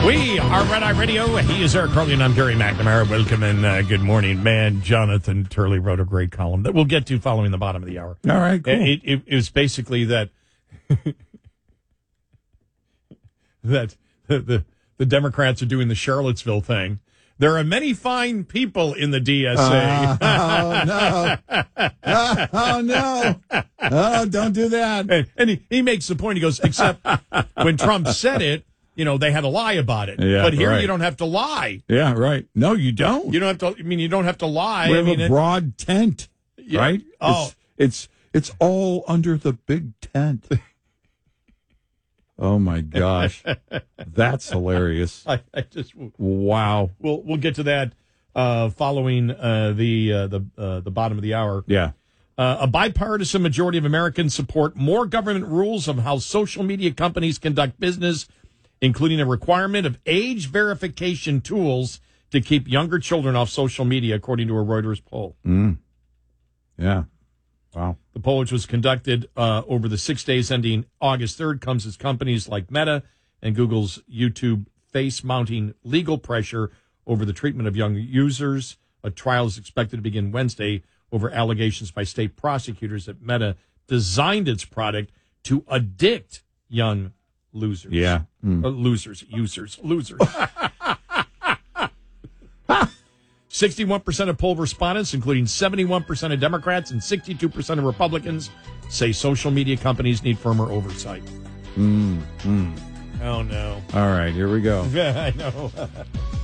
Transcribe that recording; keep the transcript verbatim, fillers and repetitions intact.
We are Red Eye Radio. He is Eric Carly, and I'm Gary McNamara. Welcome and uh, good morning. Man, Jonathan Turley wrote a great column that we'll get to following the bottom of the hour. All right, cool. It, it, it was basically that that the, the, the Democrats are doing the Charlottesville thing. There are many fine people in the D S A. Uh, oh, no. Uh, oh, no. Oh, don't do that. And, and he, he makes the point. He goes, except when Trump said it, you know, they had to lie about it. Yeah, but here right. you don't have to lie. Yeah, right. No, you don't. You don't have to, I mean, you don't have to lie. We I have mean, a it- broad tent, Yeah. right? Oh. It's, it's, it's all under the big tent. Oh, my gosh. That's hilarious. I, I just, Wow. we'll, we'll get to that uh, following uh, the, uh, the, uh, the bottom of the hour. Yeah. Uh, a bipartisan majority of Americans support more government rules of how social media companies conduct business, including a requirement of age verification tools to keep younger children off social media, according to a Reuters poll. Mm. Yeah. Wow. The poll, which was conducted uh, over the six days ending August third, comes as companies like Meta and Google's YouTube face mounting legal pressure over the treatment of young users. A trial is expected to begin Wednesday over allegations by state prosecutors that Meta designed its product to addict young losers. Yeah. Mm. Uh, losers, users, losers. sixty-one percent of poll respondents, including seventy-one percent of Democrats and sixty-two percent of Republicans, say social media companies need firmer oversight. Mm. Mm. Oh, no. All right, here we go. I know.